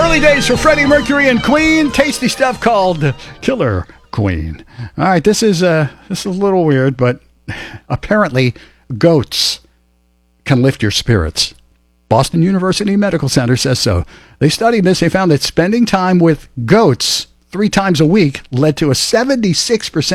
Early days for Freddie Mercury and Queen. Tasty stuff called Killer Queen. All right, this is a little weird, but apparently goats can lift your spirits. Boston University Medical Center says so. They studied this. They found that spending time with goats 3 times a week led to a 76%